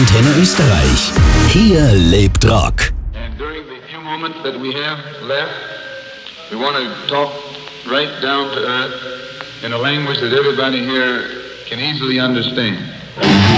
Antenne Österreich. Hier lebt Rock. And during the few moments that we have left, we want to talk right down to earth in a language that everybody here can easily understand.